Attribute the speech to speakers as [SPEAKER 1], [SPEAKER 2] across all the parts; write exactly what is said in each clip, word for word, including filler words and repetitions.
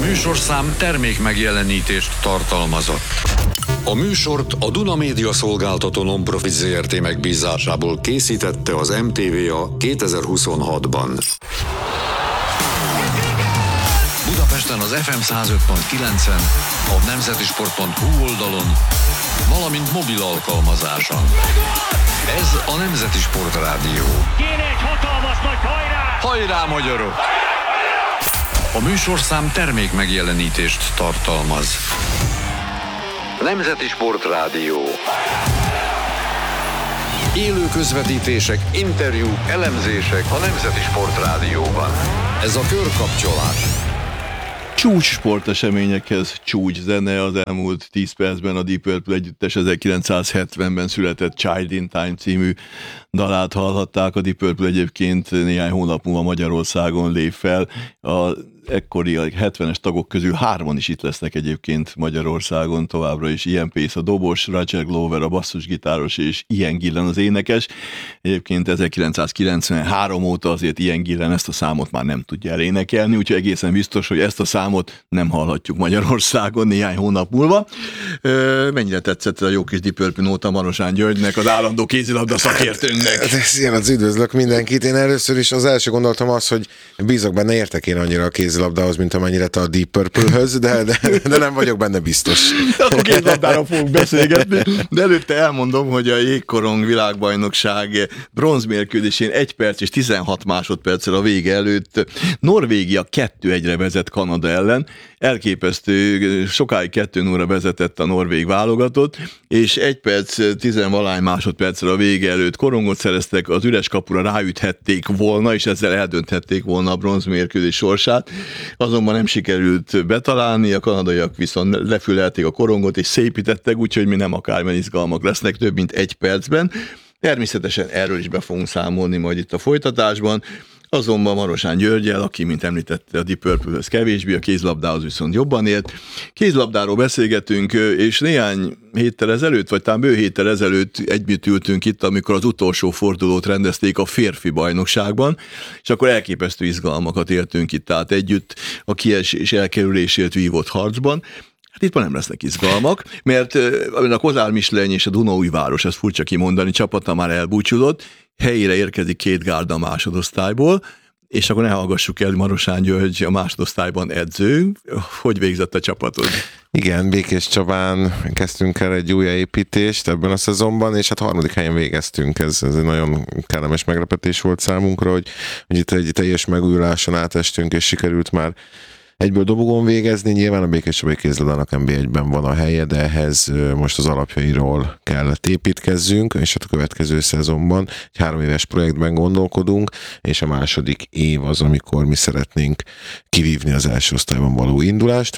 [SPEAKER 1] műsorszám termék megjelenítést tartalmazott. A műsort a Duna Média Szolgáltató Non-Profit Zé Er Té megbízásából készítette az em té vé á kétezer-huszonhatban. Budapesten az ef em száz öt pont kilencen, a nemzetisport pont hú oldalon, valamint mobil alkalmazáson. Ez a Nemzeti Sport Rádió.
[SPEAKER 2] Kéne egy hatalmas nagy hajrá!
[SPEAKER 1] Hajrá, magyarok! A műsorszám termék megjelenítést tartalmaz. Nemzeti Sport Rádió. Élő közvetítések, interjúk, elemzések a Nemzeti Sport Rádióban. Ez a körkapcsolás.
[SPEAKER 3] Csúcs sporteseményekhez csúcs zene. Az elmúlt tíz percben a Deep Purple együttes ezerkilencszázhetvenben született Child in Time című dalát hallhatták. A Deep Purple egyébként néhány hónap múlva Magyarországon lép fel. A ekkori a hetvenes tagok közül hárman is itt lesznek egyébként Magyarországon továbbra is. Ian Pace a dobos, Roger Glover a basszusgitáros és Ian Gillan az énekes. Egyébként ezerkilencszázkilencvenhárom óta azért Ian Gillan ezt a számot már nem tudja elénekelni, úgyhogy egészen biztos, hogy ezt a számot nem hallhatjuk Magyarországon néhány hónap múlva. Mennyire tetszett a jó kis Deep Purple nóta Marosán Györgynek, az állandó kézilabda szakértőnknek?
[SPEAKER 4] Szia, az üdvözlök mindenkit. Én először is az első gondolatom az, hogy bízok benne, értek én annyira a kézilabdához, mint amennyire te a Deep Purple-höz, de, de, de nem vagyok benne biztos.
[SPEAKER 3] Akkor kézilabdára fogunk beszélgetni, de előtte elmondom, hogy a jégkorong világbajnokság bronzmérkőzésén egy perc és tizenhat másodperccel a vége előtt Norvégia kettő egyre vezet Kanada ellen. Elképesztő, sokáig kettő nulla vezetett a norvég válogatott, és egy perc, tizenvalány másodperccel a vége előtt korongot szereztek, az üres kapura ráüthették volna, és ezzel eldönthették volna a bronzmérkőzés sorsát. Azonban nem sikerült betalálni, a kanadaiak viszont lefülelték a korongot, és szépítettek, úgyhogy mi nem akármilyen izgalmak lesznek több mint egy percben. Természetesen erről is be fogunk számolni majd itt a folytatásban. Azonban Marosán Györggyel, aki, mint említette, a Deep Purple-höz kevésbé, a kézlabdához viszont jobban élt. Kézlabdáról beszélgetünk, és néhány héttel ezelőtt, vagy talán bő héttel ezelőtt együtt ültünk itt, amikor az utolsó fordulót rendezték a férfi bajnokságban, és akkor elképesztő izgalmakat értünk itt át együtt a kiesés elkerülésért vívott harcban. Hát itt már nem lesznek izgalmak, mert a Kozár Misleny és a Dunaújváros, ezt furcsa kimondani, csapata már elbúcsúzott, helyére érkezik két gárda a másodosztályból, és akkor ne hallgassuk el, Marosán György a másodosztályban edző. Hogy végzett a csapatod?
[SPEAKER 4] Igen, Békés Csabán kezdtünk el egy újjáépítést ebben a szezonban, és hát harmadik helyen végeztünk. Ez, ez egy nagyon kellemes meglepetés volt számunkra, hogy, hogy itt egy teljes megújuláson átestünk, és sikerült már egyből dobogón végezni. Nyilván a Békés Csabai kézilabdának en bé egyben van a helye, de ehhez most az alapjairól kellett építkezzünk, és hát a következő szezonban egy három éves projektben gondolkodunk, és a második év az, amikor mi szeretnénk kivívni az első osztályban való indulást.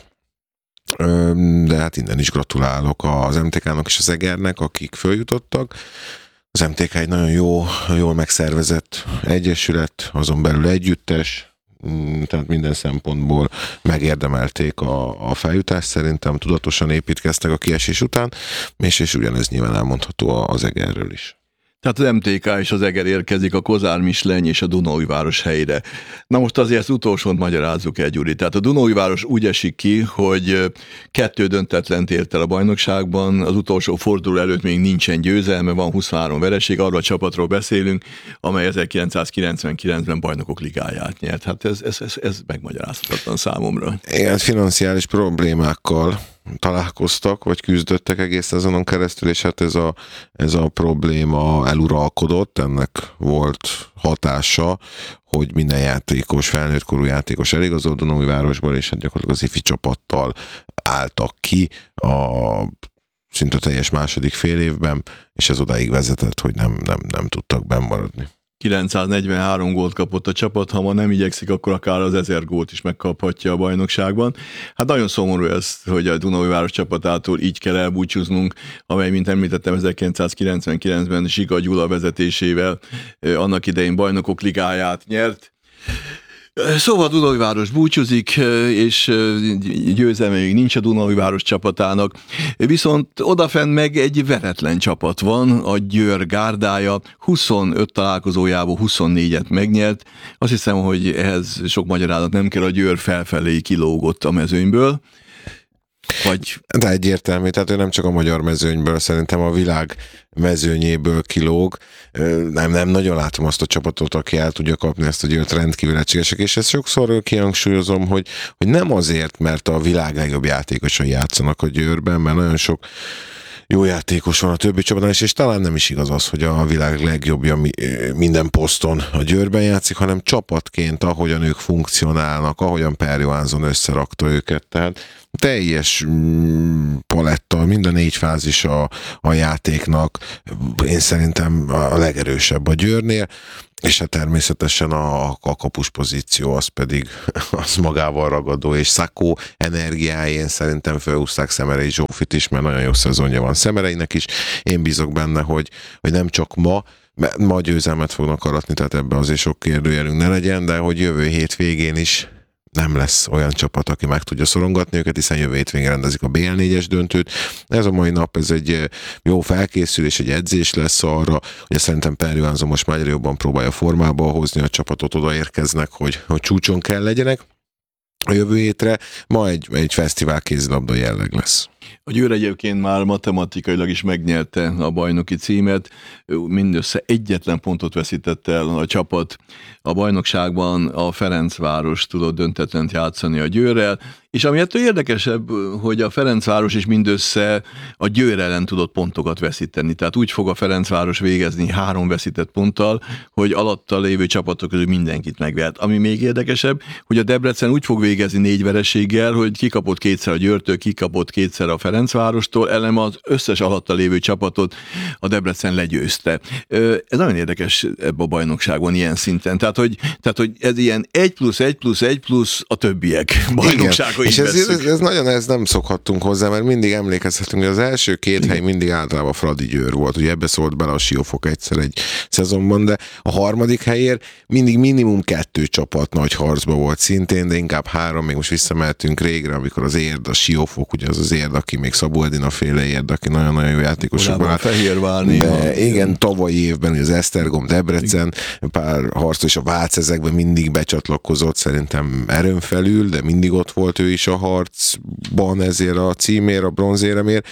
[SPEAKER 4] De hát innen is gratulálok az em té ká-nak és az Egernek, akik följutottak. Az em té ká egy nagyon jó, jól megszervezett egyesület, azon belül együttes, tehát minden szempontból megérdemelték a, a feljutást, szerintem tudatosan építkeztek a kiesés után, és, és ugyanez nyilván elmondható az Egerről is.
[SPEAKER 3] Tehát az em té ká és az Eger érkezik a Kozár Misleny és a Dunaújváros helyére. Na most azért ezt utolsót magyarázzuk el, Gyuri. Tehát a Dunaújváros úgy esik ki, hogy kettő döntetlent ért el a bajnokságban, az utolsó forduló előtt még nincsen győzelme, van huszonhárom vereség, arról a csapatról beszélünk, amely ezerkilencszázkilencvenkilencben Bajnokok Ligáját nyert. Hát ez, ez, ez, ez megmagyarázhatatlan számomra.
[SPEAKER 4] Igen, financiális problémákkal találkoztak, vagy küzdöttek egész szezonon keresztül, és hát ez a, ez a probléma eluralkodott, ennek volt hatása, hogy minden játékos, felnőttkorú játékos eligazolt Dunaújvárosból, és hát gyakorlatilag az ifi csapattal álltak ki a szinte teljes második fél évben, és ez odáig vezetett, hogy nem, nem, nem tudtak benn maradni.
[SPEAKER 3] kilencszáznegyvenhárom gólt kapott a csapat, ha ma nem igyekszik, akkor akár az ezer gólt is megkaphatja a bajnokságban. Hát nagyon szomorú ez, hogy a Dunaújváros csapatától így kell elbúcsúznunk, amely, mint említettem, ezerkilencszázkilencvenkilencben Zsiga Gyula vezetésével annak idején Bajnokok Ligáját nyert. Szóval Dunaújváros búcsúzik, és győzelme még nincs a Dunaújváros csapatának, viszont odafenn meg egy veretlen csapat van, a Győr gárdája, huszonöt találkozójából huszonnégyet megnyert. Azt hiszem, hogy ehhez sok magyarázat nem kell, a Győr felfelé kilógott a mezőnyből. Vagy...
[SPEAKER 4] De egyértelmű, tehát ő nem csak a magyar mezőnyből, szerintem a világ mezőnyéből kilóg. Nem, nem nagyon látom azt a csapatot, aki el tudja kapni ezt a Győrt, rendkívül egységesek, és ezt sokszor kihangsúlyozom, hogy, hogy nem azért, mert a világ legjobb játékosai játszanak a Győrben, mert nagyon sok jó játékos van a többi csapatban, és, és talán nem is igaz az, hogy a világ legjobbja minden poszton a Győrben játszik, hanem csapatként, ahogyan ők funkcionálnak, ahogyan Per Johansson összerakta őket, tehát teljes mm, paletta, mind a négy fázis a, a játéknak, én szerintem a legerősebb a Győrnél, és hát természetesen a, a kapus pozíció az pedig az magával ragadó, és Szakó energiájén szerintem felhúzták Szemerei Zsófit is, mert nagyon jó szezonja van Szemereinek is. Én bízok benne, hogy, hogy nem csak ma, ma győzelmet fognak aratni, tehát ebbe azért sok kérdőjelünk ne legyen, de hogy jövő hét végén is nem lesz olyan csapat, aki meg tudja szorongatni őket, hiszen jövő hétvégén rendezik a bé el négyes döntőt. Ez a mai nap, ez egy jó felkészülés, egy edzés lesz arra, hogy szerintem Per Johansson most már egyre jobban próbálja formába hozni a csapatot, odaérkeznek, hogy, hogy csúcson kell legyenek a jövő hétre. Ma egy, egy fesztivál kézilabda jelleg lesz.
[SPEAKER 3] A Győr egyébként már matematikailag is megnyerte a bajnoki címet, mindössze egyetlen pontot veszített el a csapat. A bajnokságban a Ferencváros tudott döntetlent játszani a Győrrel, és ami ettől érdekesebb, hogy a Ferencváros is mindössze a Győr ellen tudott pontokat veszíteni. Tehát úgy fog a Ferencváros végezni három veszített ponttal, hogy alatta lévő csapatok közül mindenkit megvert. Ami még érdekesebb, hogy a Debrecen úgy fog végezni négy vereséggel, hogy kikapott kétszer a Győrtől, kikapott kétszer a Ferencvárostól, ellen az összes alatta lévő csapatot a Debrecen legyőzte. Ez nagyon érdekes ebben a bajnokságban ilyen szinten. Tehát, hogy, tehát, hogy ez ilyen egy plusz egy plusz egy plusz a többiek bajnoksága.
[SPEAKER 4] És ez, ez, ez nagyon, ez nem szokhattunk hozzá, mert mindig emlékezhetünk, hogy az első két hely mindig általában Fradi Győr volt, ugye ebbe szólt bele a Siófok egyszer egy szezonban, de a harmadik helyért mindig minimum kettő csapat nagy harcba volt szintén, de inkább három, még most visszamehetünk régre, amikor az Érd, a Siófok, ugye az az Érd, aki még Szabó Edina féle Érd, aki nagyon-nagyon jó játékosokban állt.
[SPEAKER 3] Fehérvár
[SPEAKER 4] de igen, tavalyi évben az Esztergom, Debrecen, pár harc, és a Vác ezekben mindig becsatlakozott, szerintem erőn felül, de mindig ott volt ő is a harcban ezért a címér, a bronzéremért.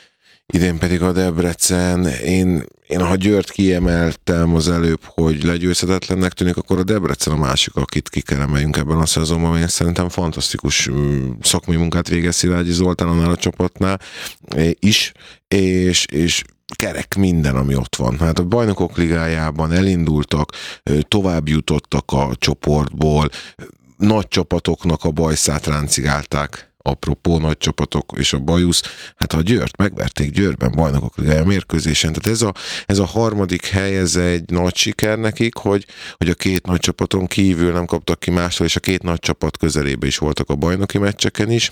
[SPEAKER 4] Idén pedig a Debrecen, én, én ha Győrt kiemeltem az előbb, hogy legyőzhetetlennek tűnik, akkor a Debrecen a másik, akit ki kell emeljünk ebben a szezonban, mert szerintem fantasztikus szakmai munkát végez Szilágyi Zoltán annál a csapatnál is, és, és kerek minden, ami ott van. Hát a Bajnokok Ligájában elindultak, tovább jutottak a csoportból, nagy csapatoknak a bajszát ráncigálták. Apropó nagy csapatok és a bajusz, hát a Győrt megverték Győrben Bajnokok Ligája mérkőzésen. Tehát ez a, ez a harmadik hely, ez egy nagy siker nekik, hogy, hogy a két nagy csapaton kívül nem kaptak ki mástól, és a két nagy csapat közelébe is voltak a bajnoki meccseken is.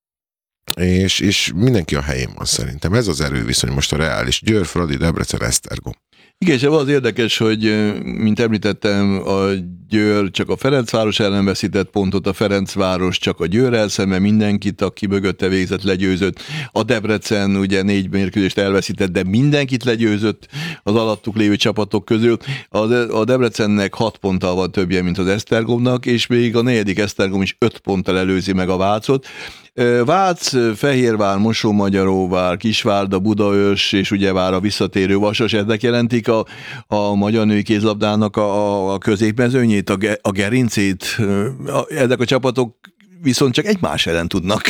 [SPEAKER 4] És, és mindenki a helyén van szerintem. Ez az erőviszony most a reális. Győr, Fradi, Debrecen, Esztergom.
[SPEAKER 3] Igen, és az érdekes, hogy mint említettem, a Győr csak a Ferencváros ellen veszített pontot, a Ferencváros csak a Győrrel szemben mindenkit, aki mögötte végzett, legyőzött. A Debrecen ugye négy mérkőzést elveszített, de mindenkit legyőzött az alattuk lévő csapatok közül. A, De- a Debrecennek hat ponttal van többje, mint az Esztergomnak, és még a negyedik Esztergom is öt ponttal előzi meg a Vácot. Vác, Fehérvár, Mosonmagyaróvár, Kisvárda, Budaörs és ugyebár a visszatérő Vasas, ezek jelentik a, a magyar női kézlabdának a, a középmezőnyét, a, a gerincét. Ezek a csapatok viszont csak egymás ellen tudnak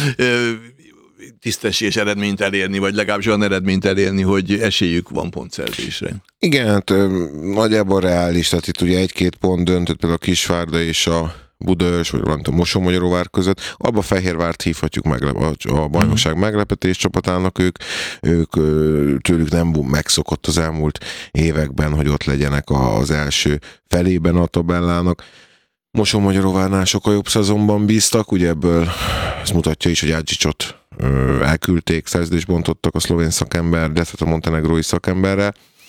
[SPEAKER 3] tisztességes eredményt elérni, vagy legalábbis olyan eredményt elérni, hogy esélyük van pontszerzésre.
[SPEAKER 4] Igen, hát nagyjából reális, tehát itt ugye egy-két pont döntött például a Kisvárda és a Budaörs, vagy valamint a Mosonmagyaróvár között, abba Fehérvárt hívhatjuk meg, a bajnokság meglepetés csapatának, ők, ők tőlük nem megszokott az elmúlt években, hogy ott legyenek az első felében a tabellának. Mosonmagyaróvárnál sokkal jobb szezonban bíztak, ugye ebből ez mutatja is, hogy Adzsicsot elküldték, szerződést bontottak a szlovén szakember, illetve a montenegrói szakemberrel,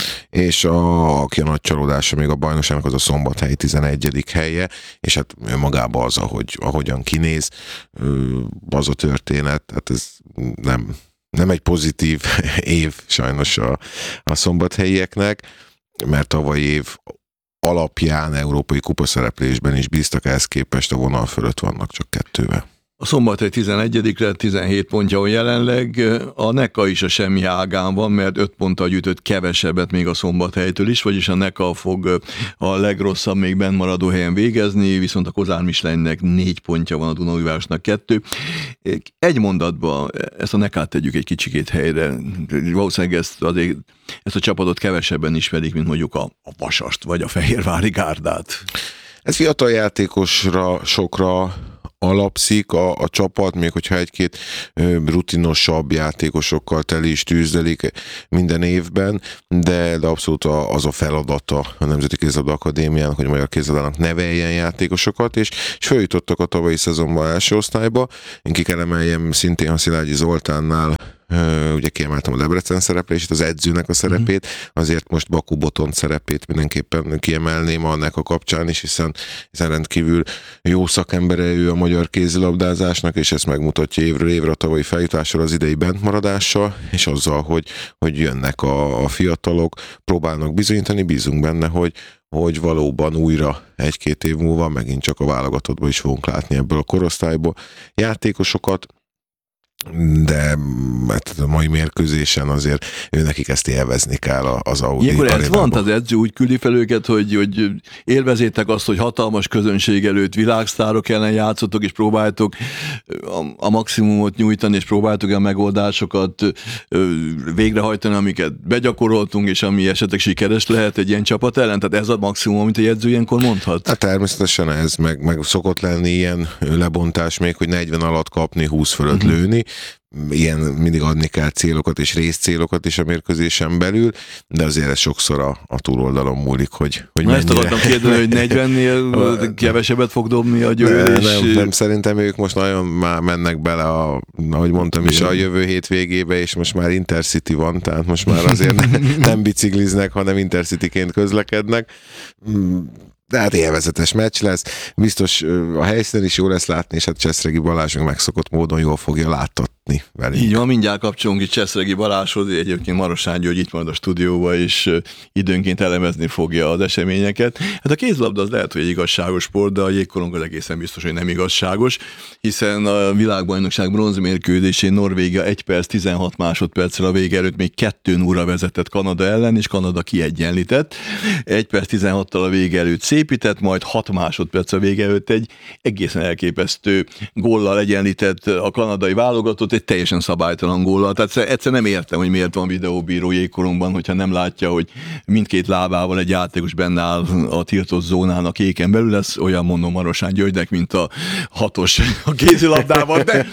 [SPEAKER 4] és a, aki a nagy csalódása még a bajnokságnak, az a Szombathely tizenegyedik helye, és hát önmagában az, ahogy, ahogyan kinéz, az a történet, hát ez nem, nem egy pozitív év sajnos a, a szombathelyieknek, mert tavalyi év alapján európai kupaszereplésben is bíztak, ehhez képest a vonal fölött vannak csak kettővel.
[SPEAKER 3] A Szombathely tizenegyedikre tizenhét pontja van jelenleg, a Neka is a semmi ágán van, mert öt ponttal gyűjtött kevesebbet még a Szombathelytől is, vagyis a Neka fog a legrosszabb még benn maradó helyen végezni, viszont a Kozár Misleinnek négy pontja van, a Dunaújvárosnak kettő. Egy mondatban ezt a Nekát tegyük egy kicsikét helyre, valószínűleg ezt, azért, ezt a csapatot kevesebben ismerik, mint mondjuk a, a Vasast vagy a Fehérvári Gárdát.
[SPEAKER 4] Ez fiatal játékosra sokra alapszik a, a csapat, még hogyha egy-két rutinosabb játékosokkal teli is tűzdelik minden évben, de, de abszolút az a feladata a Nemzeti Kézilabda Akadémiának, hogy a Magyar Kézilabdának neveljen játékosokat, és, és feljutottak a tavalyi szezonban első osztályba. Én ki kell emeljem szintén a Szilágyi Zoltánnál, ugye kiemeltem a Debrecen szereplését, az edzőnek a szerepét, azért most Bakú Botont szerepét mindenképpen kiemelném a Neka kapcsán is, hiszen, hiszen rendkívül jó szakembere ő a magyar kézilabdázásnak, és ezt megmutatja évről évre a tavalyi feljutással, az idei bentmaradással, és azzal, hogy, hogy jönnek a, a fiatalok, próbálnak bizonyítani, bízunk benne, hogy hogy valóban újra egy-két év múlva megint csak a válogatottban is fogunk látni ebből a korosztályból játékosokat, de hát a mai mérkőzésen azért őnekik ezt élvezni kell az Audi
[SPEAKER 3] Ilyenkor ez
[SPEAKER 4] arénában.
[SPEAKER 3] van, az edző úgy küldi fel őket, hogy, hogy élvezétek azt, hogy hatalmas közönség előtt világsztárok ellen játszotok, és próbáltok a, a maximumot nyújtani, és próbáltok a megoldásokat végrehajtani, amiket begyakoroltunk, és ami esetleg sikeres lehet egy ilyen csapat ellen. Tehát ez a maximum, amit egy edző ilyenkor mondhat?
[SPEAKER 4] Hát természetesen ez, meg, meg szokott lenni ilyen lebontás még, hogy negyven alatt kapni, húsz fölött uh-huh. lőni. Ilyen mindig adni kell célokat és részcélokat is a mérkőzésen belül, de azért ez sokszor a, a túloldalon múlik, hogy, hogy
[SPEAKER 3] Na
[SPEAKER 4] mennyire...
[SPEAKER 3] ezt akartam kérdeni, hogy negyvennél kevesebbet fog dobni a Győr,
[SPEAKER 4] nem,
[SPEAKER 3] és...
[SPEAKER 4] nem, nem, szerintem ők most nagyon már mennek bele, a, ahogy mondtam is, a jövő hét végébe, és most már Intercity van, tehát most már azért nem bicikliznek, hanem Intercityként közlekednek. De hát élvezetes meccs lesz, biztos a helyszínen is jó lesz látni, és hát Cseszregi Balázs megszokott módon jól fogja láttatni velünk.
[SPEAKER 3] Így van, mindjárt kapcsolunk itt Cseszregi Balázshoz, egyébként Marosán György itt majd a stúdióba, és időnként elemezni fogja az eseményeket. Hát a kézilabda az lehet, hogy egy igazságos sport, de a jégkorong az egészen biztos, hogy nem igazságos, hiszen a világbajnokság bronzmérkőzésén Norvégia egy perc tizenhat másodperccel a vége előtt még kettő nulla vezetett Kanada ellen, és Kanada kiegyenlített. egy perc tizenhattal a vége előtt szépített, majd hat másodperc a vége előtt egy egészen elképesztő góllal egyenlített a kanadai válogatott, egy teljesen szabálytalan góllal. Tehát egyszer nem értem, hogy miért van videóbíró jégkorongban, hogyha nem látja, hogy mindkét lábával egy játékos benne áll a tiltott zónának éken belül, lesz olyan, mondom Marosán Györgynek, mint a hatos a kézilabdában, de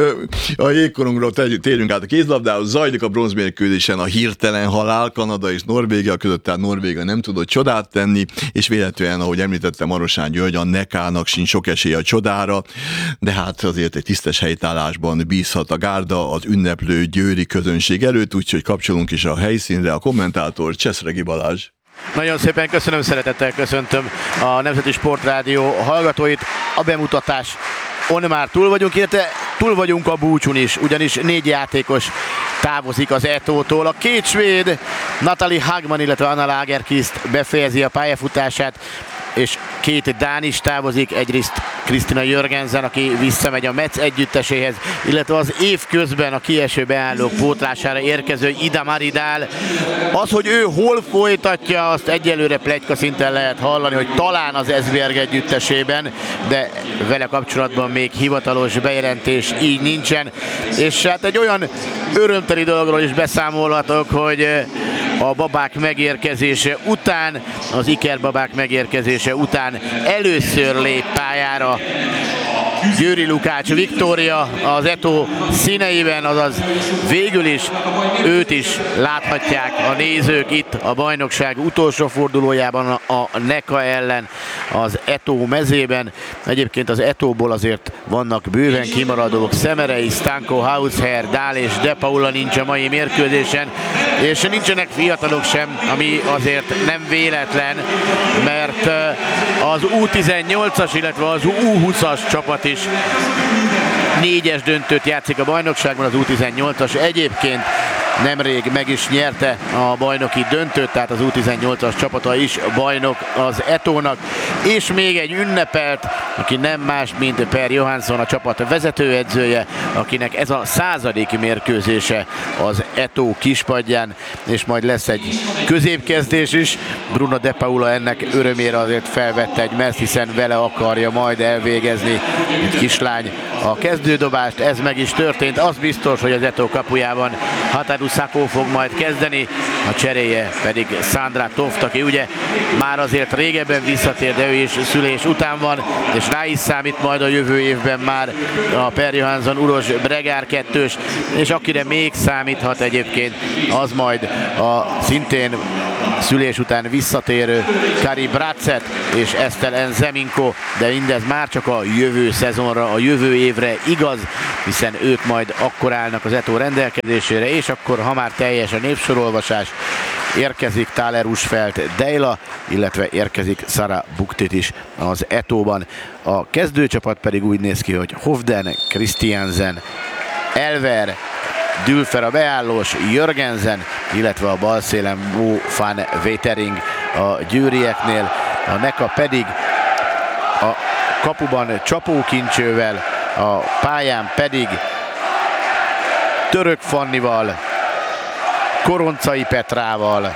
[SPEAKER 3] a jégkorongról térjünk át a kézilabdához. Zajlik a bronzmérkőzésen a hirtelen halál, Kanada és Norvégia között, tehát Norvégia nem tudott csodát tenni, és véletlenül, ahogy említette Marosán György, a Nekának sincs sok esélye a csodára, de hát azért egy tisztes helytállásban bízhat a Gárda az ünneplő győri közönség előtt, úgyhogy kapcsolunk is a helyszínre. A kommentátor Cseszregi Balázs.
[SPEAKER 5] Nagyon szépen köszönöm, szeretettel köszöntöm a Nemzeti Sportrádió hallgatóit. A bemutatás on már túl vagyunk, illetve túl vagyunk a búcsún is, ugyanis négy játékos távozik az é té ó-tól. A két svéd, Natalie Hagman, illetve Anna Lagerkvist befejezi a pályafutását, és két dán is távozik, egyrészt Kristina Jörgensen, aki visszamegy a Metz együtteséhez, illetve az év közben a kieső beállók pótlására érkező Ida Maridál. Az, hogy ő hol folytatja, azt egyelőre pletyka szinten lehet hallani, hogy talán az Esbjerg együttesében, de vele kapcsolatban még hivatalos bejelentés így nincsen. És hát egy olyan örömteli dologról is beszámolhatok, hogy a babák megérkezése után, az Iker babák megérkezése után először lép pályára Győri Lukács Viktória az Eto színeiben, azaz végül is őt is láthatják a nézők itt a bajnokság utolsó fordulójában a Neka ellen az Eto mezében. Egyébként az Etóból azért vannak bőven kimaradók, Szemerei, Stanko, Hausherr, Dál és De Paula nincs a mai mérkőzésen, és nincsenek fiatalok sem, ami azért nem véletlen, mert az U tizennyolcas, illetve az U húszas csapat is négyes döntőt játszik a bajnokságban, az U tizennyolcas egyébként nemrég meg is nyerte a bajnoki döntőt, tehát az U tizennyolcas csapata is bajnok az Etónak, és még egy ünnepelt, aki nem más, mint Per Johansson, a csapat vezetőedzője, akinek ez a századik mérkőzése az Eto kispadján, és majd lesz egy középkezdés is. Bruno De Paula ennek örömére azért felvette egy meszt, hiszen vele akarja majd elvégezni egy kislány a kezdődobást, ez meg is történt. Az biztos, hogy az Eto kapujában Hataru Sako fog majd kezdeni, a cseréje pedig Sandra Toft, aki ugye már azért régebben visszatér, de ő is szülés után van, és rá is számít majd a jövő évben már a Per Johansson Uros Bregár kettős, és akire még számíthat egyébként, az majd a szintén szülés után visszatérő Kari Bracet és Estelen Zeminko, de mindez már csak a jövő szezonra, a jövő évre igaz, hiszen ők majd akkor állnak az Eto rendelkezésére, és akkor, ha már teljes a névsorolvasás, érkezik Thaler Rushfeldt Deila, illetve érkezik Sara Buktit is az Etóban. A kezdőcsapat pedig úgy néz ki, hogy Hovden, Christiansen, Elver, Dülfer a beállós, Jörgensen, illetve a balszélen Bo van Wetering a győrieknél, a Neka pedig a kapuban Csapókincsővel, a pályán pedig Török Fannival, Koroncai Petrával,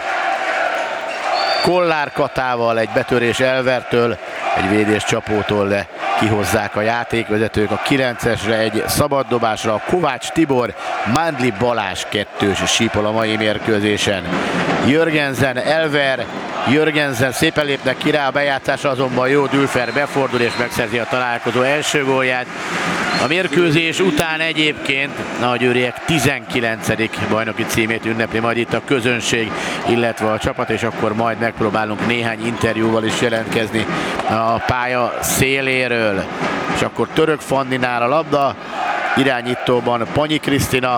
[SPEAKER 5] Kollár Katával, egy betörés Elvertől, egy védés Csapótól, de kihozzák a játékvezetők a kilencesre, egy szabaddobásra a Kovács Tibor, Mándli Balázs kettős sípol a mai mérkőzésen. Jörgensen, Elver, Jörgensen szépen lépnek ki rá, a bejátszása azonban jó, Dülfer befordul és megszerzi a találkozó első gólját. A mérkőzés után egyébként a győriek tizenkilencedik bajnoki címét ünnepli majd itt a közönség, illetve a csapat, és akkor majd megpróbálunk néhány interjúval is jelentkezni a pálya széléről. És akkor Török Fanninál a labda, irányítóban Panyi Krisztina,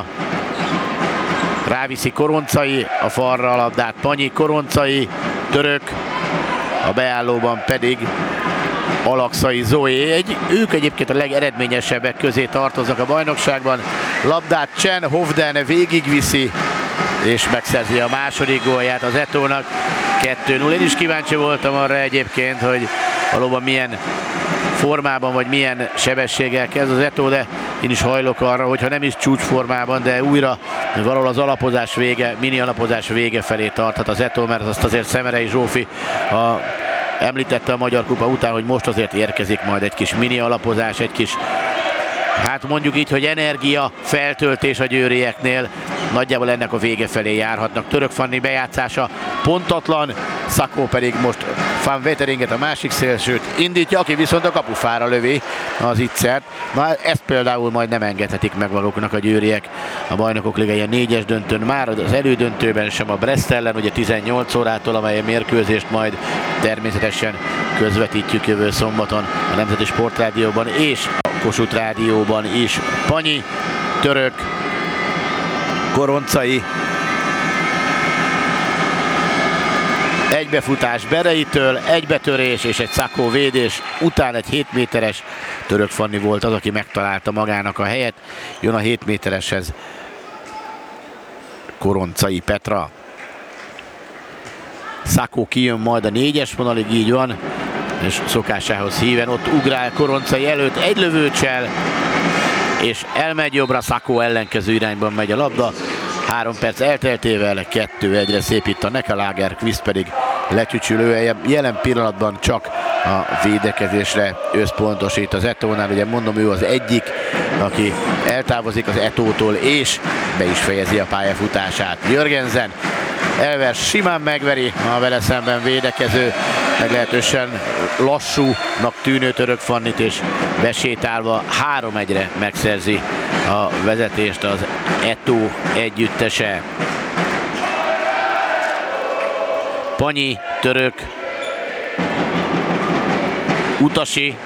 [SPEAKER 5] ráviszi Koroncai, a falra a labdát Panyi, Koroncai, Török, a beállóban pedig Alakszai Zoé. Egy, ők egyébként a legeredményesebbek közé tartoznak a bajnokságban. Labdát Csen Hovden végigviszi, és megszerzi a második gólját az Etónak. kettő null. Én is kíváncsi voltam arra egyébként, hogy valóban milyen formában, vagy milyen sebességgel kezd az Eto, de én is hajlok arra, hogyha nem is csúcsformában, de újra valahol az alapozás vége, mini alapozás vége felé tarthat az Eto, mert azt azért Szemerei Zsófi a említette a Magyar Kupa után, hogy most azért érkezik majd egy kis mini alapozás, egy kis, hát mondjuk így, hogy energia feltöltés a győrieknél. Nagyjából ennek a vége felé járhatnak. Török Fanni bejátszása pontatlan, Sako pedig most Van Weteringet, a másik szélsőt indítja, aki viszont a kapufára lövi az ittszert. Na, ezt például majd nem engedhetik meg maguknak a győriek a Bajnokok Ligája négyes döntőn, már az elődöntőben sem a Brest ellen, ugye tizennyolc órától, amely a mérkőzést majd természetesen közvetítjük jövő szombaton a Nemzeti Sportrádióban és a Kossuth Rádióban is. Panyi, Török, Koroncai, egybefutás Bereitől, egybetörés és egy Sako védés után egy hét méteres. Török Fanni volt az, aki megtalálta magának a helyet. Jön a hét métereshez Koroncai Petra. Sako kijön majd a négyes vonalig, így van, és szokásához híven ott ugrál Koroncai előtt, egy lövőcsel, és elmegy jobbra, Sako ellenkező irányban megy a labda. Három perc elteltével kettő egyre szép itt a Neka, Lagerqvist pedig lecsücsülő, jelen pillanatban csak a védekezésre összpontosít az Etónál. Ugye mondom, ő az egyik, aki eltávozik az Etótól és be is fejezi a pályafutását. Jörgensen, Elver simán megveri a vele szemben védekező meglehetősen lassúnak tűnő Török Fannit, és besétálva három egyre megszerzi a vezetést az Eto együttese. Panyi, Török, Utasi,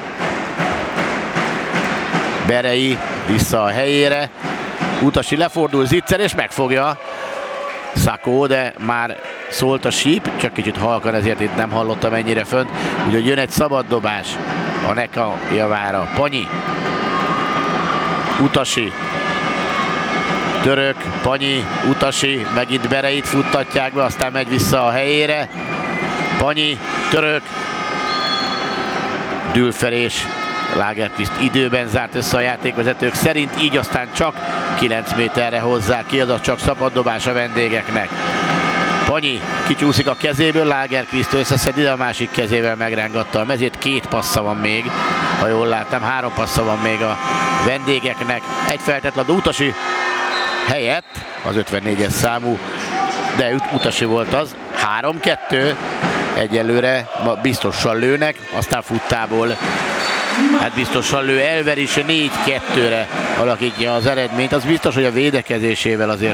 [SPEAKER 5] Berei vissza a helyére. Utasi lefordul, Zicser és megfogja Szakó, de már szólt a síp, csak kicsit halkan, ezért itt nem hallottam ennyire fönt. Úgyhogy jön egy szabad dobás a Neka javára. Panyi, Utasi, Török, Panyi, Utasi, megint Bereit futtatják be, aztán megy vissza a helyére. Panyi, Török, Dülfer és Lagerqvist időben zárt össze a játékvezetők szerint, így aztán csak kilenc méterre hozzá ki, az csak szabaddobás a vendégeknek. Panyi kicsúszik a kezéből, Lagerqvist összeszedi, de a másik kezével megrángatta a mezét. Két passza van még, ha jól láttam, három passza van még a vendégeknek. Egy feltett labda Utasi helyett, az ötvennégyes számú, de Utasi volt az. három kettő, egyelőre biztosan lőnek, aztán futtából hát biztosan lő Elver is, négy kettőre alakítja az eredményt. Az biztos, hogy a védekezésével azért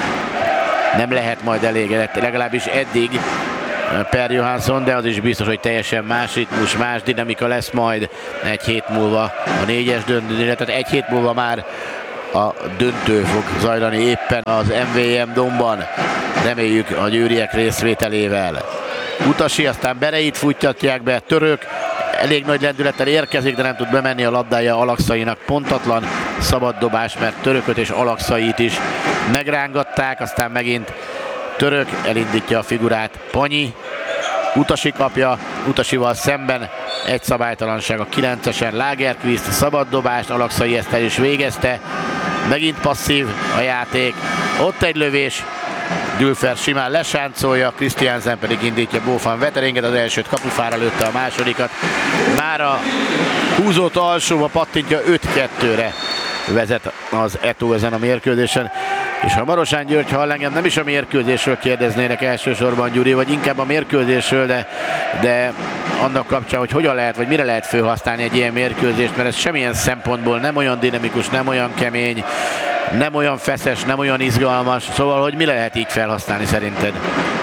[SPEAKER 5] nem lehet majd elégedett, legalábbis eddig Per Johansson, de az is biztos, hogy teljesen más ritmus, más dinamika lesz majd egy hét múlva a négyes döntő, tehát egy hét múlva már a döntő fog zajlani éppen az em vé em Domban, reméljük a győriek részvételével. Utasi, aztán Bereit futtatják be, Török elég nagy lendülettel érkezik, de nem tud bemenni a labdája Alakszainak. Pontatlan szabad dobás, mert Törököt és Alakszait is megrángatták, aztán megint Török elindítja a figurát. Panyi, Utasi kapja, Utasival szemben egy szabálytalanság a kilencesen, Lagerqvist szabad dobást, Alakszai ezt el is végezte. Megint passzív a játék, ott egy lövés, Dülfer simán lesáncolja, Christiansen pedig indítja Bófan Veteringed, az elsőt kapufára lőtte, a másodikat már a húzót alsóba pattintja, öt kettőre vezet az Eto ezen a mérkőzésen. És ha Marosán György hall engem, nem is a mérkőzésről kérdeznének elsősorban, Gyuri, vagy inkább a mérkőzésről, de, de annak kapcsán, hogy hogyan lehet, vagy mire lehet felhasználni egy ilyen mérkőzést, mert ez semmilyen szempontból nem olyan dinamikus, nem olyan kemény, nem olyan feszes, nem olyan izgalmas, szóval, hogy mi lehet így felhasználni szerinted?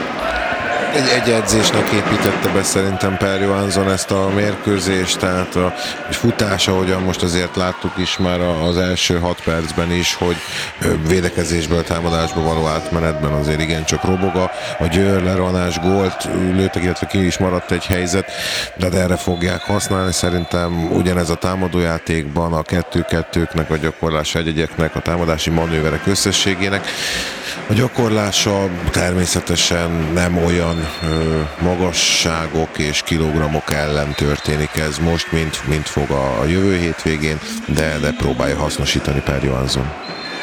[SPEAKER 4] Egy, egy edzésnek építette be szerintem Per Johansson ezt a mérkőzést, tehát a futás, ahogyan most azért láttuk is már az első hat percben is, hogy védekezésből támadásba való átmenetben azért igencsak robog a, a Győr, leronás, gólt lőttek, illetve ki is maradt egy helyzet, de erre fogják használni. Szerintem ugyanez a támadójátékban a kettő-kettőknek, a gyakorlási egyegyeknek, a támadási manőverek összességének a gyakorlása természetesen nem olyan ö, magasságok és kilogramok ellen történik ez most, mint, mint fog a, a jövő hétvégén, de, de próbálja hasznosítani Per Johansson.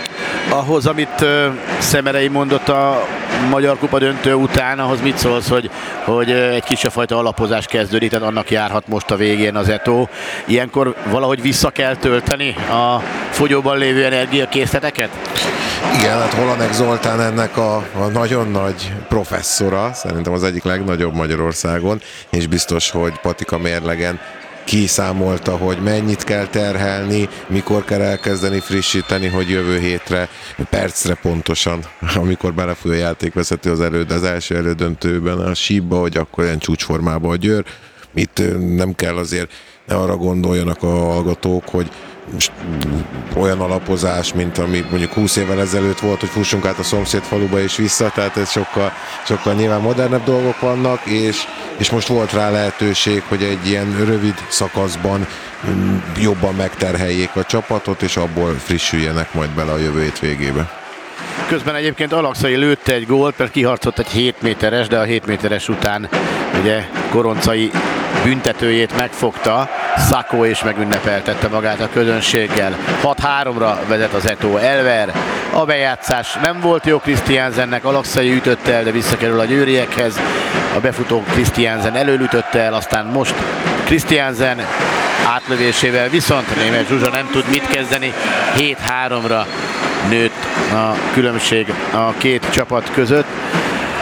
[SPEAKER 5] Ahhoz, amit uh, Szemerei mondott a Magyar Kupa döntő után, ahhoz mit szólsz, hogy, hogy uh, egy kisebb fajta alapozás kezdődik, tehát annak járhat most a végén az Eto. Ilyenkor valahogy vissza kell tölteni a fogyóban lévő energiakészleteket?
[SPEAKER 4] Igen, hát Holanek Zoltán ennek a, a nagyon nagy professzora, szerintem az egyik legnagyobb Magyarországon, és biztos, hogy patika mérlegen kiszámolta, hogy mennyit kell terhelni, mikor kell elkezdeni frissíteni, hogy jövő hétre, percre pontosan, amikor belefúj a játékvezető az, elő, az első elődöntőben a sípba, hogy akkor ilyen csúcsformában a Győr. Itt nem kell azért arra gondoljanak a hallgatók, hogy most olyan alapozás, mint ami mondjuk húsz évvel ezelőtt volt, hogy fussunk át a szomszéd faluba és vissza, tehát ez sokkal, sokkal nyilván modernebb dolgok vannak, és, és most volt rá lehetőség, hogy egy ilyen rövid szakaszban jobban megterheljék a csapatot, és abból frissüljenek majd bele a jövő hét végébe.
[SPEAKER 5] Közben egyébként Alakszai lőtte egy gólt, mert kiharcolt egy hét méteres, de a hét méteres után ugye Koroncai büntetőjét megfogta, Szakó és megünnepeltette magát a közönséggel. hat háromra vezet az Eto. Elver, a bejátszás nem volt jó Christiansennek, Alakszai ütötte el, de visszakerül a győriekhez. A befutó Christiansen előütötte el, aztán most Christiansen átlövésével viszont Németh Zsuzsa nem tud mit kezdeni. hét háromra nőtt a különbség a két csapat között.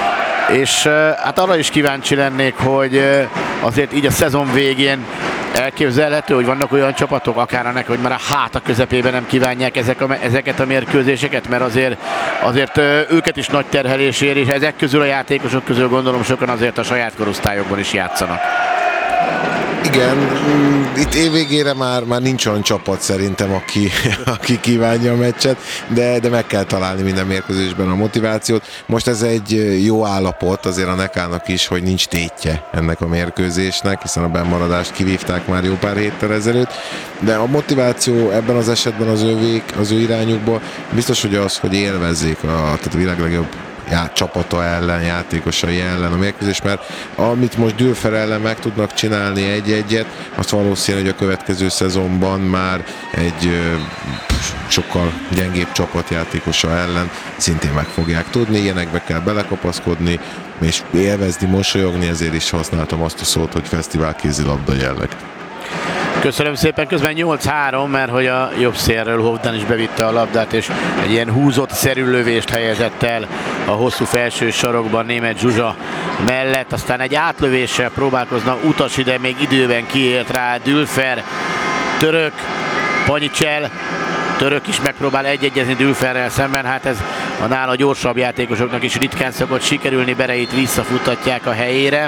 [SPEAKER 5] És hát arra is kíváncsi lennék, hogy azért így a szezon végén elképzelhető, hogy vannak olyan csapatok, akár ennek, hogy már a háta közepében nem kívánják ezek a, ezeket a mérkőzéseket, mert azért, azért őket is nagy terhelés ér, és ezek közül a játékosok közül gondolom sokan azért a saját korosztályokban is játszanak.
[SPEAKER 4] Igen, itt évvégére már, már nincs olyan csapat szerintem, aki, aki kívánja a meccset, de, de meg kell találni minden mérkőzésben a motivációt. Most ez egy jó állapot azért a Nekának is, hogy nincs tétje ennek a mérkőzésnek, hiszen a bennmaradást kivívták már jó pár héttel ezelőtt, de a motiváció ebben az esetben az ővék, az ő irányukban biztos, hogy az, hogy élvezzék a, tehát a világ legjobb Já, csapata ellen, játékosai ellen a mérkőzés, mert amit most Dülfer ellen meg tudnak csinálni egy-egyet, azt valószínű, hogy a következő szezonban már egy ö, sokkal gyengébb csapatjátékosa ellen szintén meg fogják tudni, ilyenekbe kell belekapaszkodni, és élvezni, mosolyogni, ezért is használtam azt a szót, hogy fesztivál kézilabda jelleg.
[SPEAKER 5] Köszönöm szépen, közben nyolc három, mert hogy a jobb szélről Hovdan is bevitte a labdát, és egy ilyen húzott szerű lövést helyezett el a hosszú felső sarokban Németh Zsuzsa mellett, aztán egy átlövéssel próbálkozna Utasi, de még időben kiért rá Dülfer, Török, Panyicsel, Török is megpróbál egy-egyezni Dülferrel szemben, hát ez a nála gyorsabb játékosoknak is ritkán szokott sikerülni, Bereit visszafuttatják a helyére.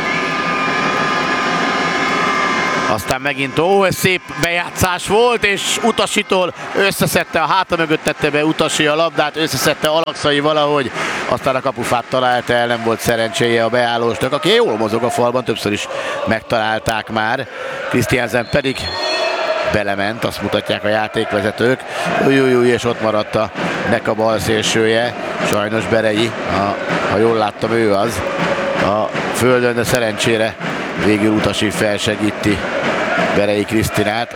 [SPEAKER 5] Aztán megint, ó, ez szép bejátszás volt, és Utasitól összeszedte, a háta mögött tette be Utasi a labdát, összeszedte Alakszai valahogy, aztán a kapufát találta el, nem volt szerencséje a beállósnak, aki jól mozog a falban, többször is megtalálták már. Christiansen pedig belement, azt mutatják a játékvezetők, új, új, új, és ott maradt a Neka bal szélsője, sajnos Berei, a, ha jól láttam, ő az a földön, de szerencsére végül Utasi felsegíti Berei Krisztinát,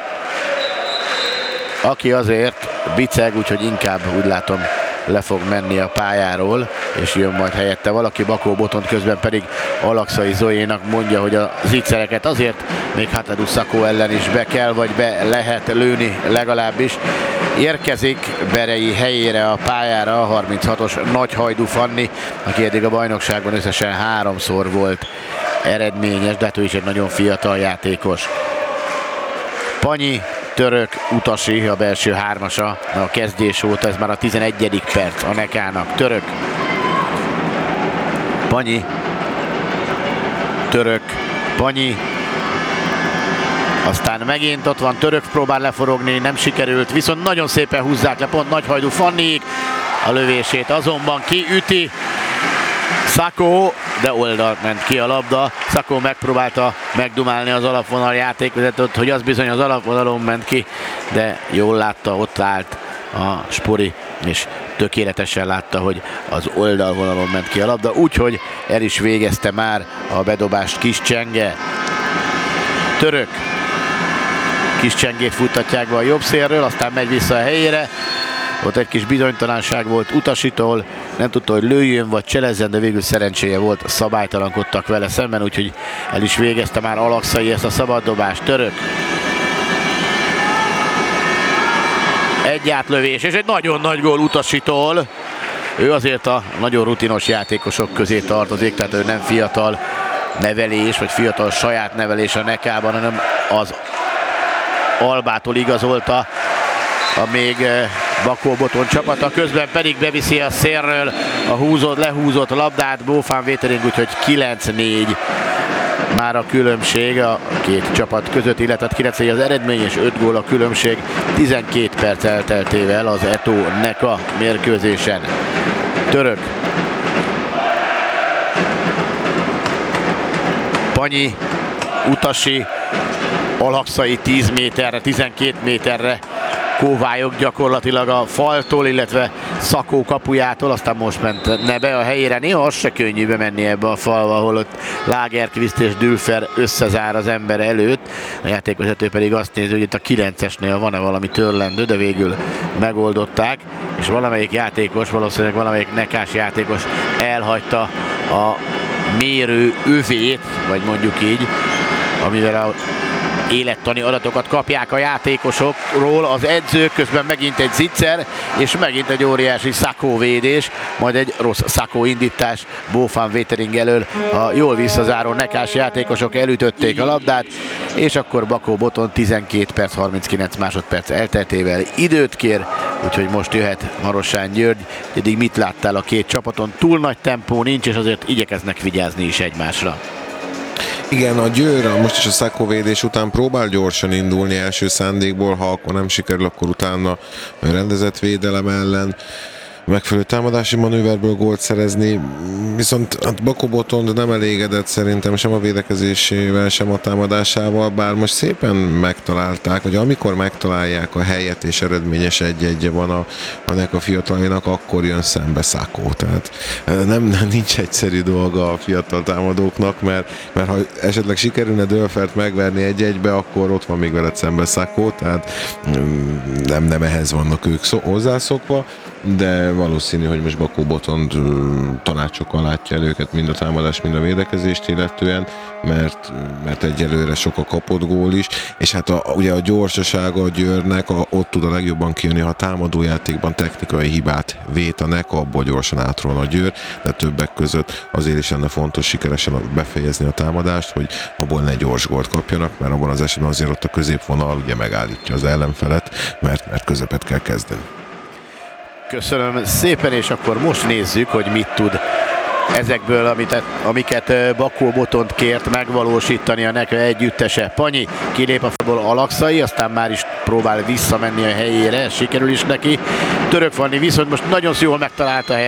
[SPEAKER 5] aki azért biceg, úgyhogy inkább úgy látom le fog menni a pályáról, és jön majd helyette valaki. Bakó Botont közben pedig Alakszai Zoénak mondja, hogy a zicsereket azért még Hatadu Szakó ellen is be kell, vagy be lehet lőni legalábbis. Érkezik Berei helyére a pályára a harminchatos Nagyhajdú Fanni, aki eddig a bajnokságban összesen háromszor volt eredményes, de hát ő is egy nagyon fiatal játékos. Panyi, Török, Utasi a belső hármasa a kezdés óta, ez már a tizenegyedik perc a Nekának. Török, Panyi, Török, Panyi, aztán megint ott van Török, próbál leforogni, nem sikerült, viszont nagyon szépen húzzák le pont Nagyhajdú Fanniék, a lövését azonban kiüti Szakó, de oldalt ment ki a labda. Szakó megpróbálta megdumálni az alapvonal játékvezetőt, hogy az bizony az alapvonalon ment ki, de jól látta, ott állt a Spori, és tökéletesen látta, hogy az oldalvonalon ment ki a labda, úgyhogy el is végezte már a bedobást Kis Csenge. Török, Kis Csengét futtatják be a jobb szélről, aztán megy vissza a helyére. Ott egy kis bizonytalanság volt Utasitól, nem tudta, hogy lőjön vagy cselezzen, de végül szerencséje volt, szabálytalankodtak vele szemben, úgyhogy el is végezte már Alakszai ezt a szabaddobást. Török. Egy átlövés, és egy nagyon nagy gól Utasitól. Ő azért a nagyon rutinos játékosok közé tartozik, tehát ő nem fiatal nevelés, vagy fiatal saját nevelés a Nekában, hanem az Albától igazolta a még Bakó Boton csapata, közben pedig beviszi a szélről a húzott, lehúzott labdát Bófán Vétering, úgyhogy kilenc négy már a különbség a két csapat között, illetve kilenc négy az eredmény és öt gól a különbség tizenkét perc elteltével az Eto Neka mérkőzésen. Török. Panyi, Utasi, Alakszai tíz méterre, tizenkét méterre kóvályok gyakorlatilag a faltól, illetve Szakó kapujától, aztán most ment ne be a helyére. Néha az se könnyű bemenni ebbe a falba, ahol ott Lagerqvist és Dülfer összezár az ember előtt. A játékvezető pedig azt nézi, hogy itt a kilencesnél van-e valami törlendő, de végül megoldották, és valamelyik játékos, valószínűleg valamelyik nekás játékos elhagyta a mérő övét, vagy mondjuk így, amivel a élettani adatokat kapják a játékosokról az edzők, közben megint egy zicser, és megint egy óriási Sakho védés, majd egy rossz Sakho indítás Bófán Vétering elől. A jól visszazáró nekás játékosok elütötték a labdát, és akkor Bakó Botond tizenkét perc harminckilenc másodperc elteltével időt kér, úgyhogy most jöhet Marossán György. Eddig mit láttál a két csapaton? Túl nagy tempó nincs, és azért igyekeznek vigyázni is egymásra.
[SPEAKER 4] Igen, a Győr most is a Sakho védés után próbál gyorsan indulni első szándékból, ha akkor nem sikerül, akkor utána a rendezett védelem ellen megfelelő támadási manőverből gólt szerezni, viszont hát Bakó Botond nem elégedett szerintem sem a védekezésével, sem a támadásával, bár most szépen megtalálták, hogy amikor megtalálják a helyet és eredményes egy-egy van a, annak a fiataljának, akkor jön szembe Sakho. Tehát nem, nem nincs egyszerű dolga a fiatal támadóknak, mert, mert ha esetleg sikerülne Dölfert megverni egy-egybe, akkor ott van még veled szembe Sakho, tehát nem, nem ehhez vannak ők szó, hozzászokva, de valószínű, hogy most Bakó Botond tanácsokkal látja el őket mind a támadás, mind a védekezést illetően, mert, mert egyelőre sok a kapott gól is, és hát a, ugye a gyorsasága a Győrnek a, ott tud a legjobban kijönni, ha a támadójátékban technikai hibát vét a Neka, abból gyorsan átról a Győr, de többek között azért is lenne fontos sikeresen befejezni a támadást, hogy abból ne gyors gólt kapjanak, mert abban az esetben azért ott a középvonal ugye megállítja az ellenfelet, mert, mert közepet kell kezdeni.
[SPEAKER 5] Köszönöm szépen, és akkor most nézzük, hogy mit tud ezekből, amit, amiket Bakó Botond kért megvalósítani a Neka együttese. Panyi kilép a fabból Alakszai, aztán már is próbál visszamenni a helyére, sikerül is neki. Török Fanni viszont most nagyon jól megtalálta a helyet.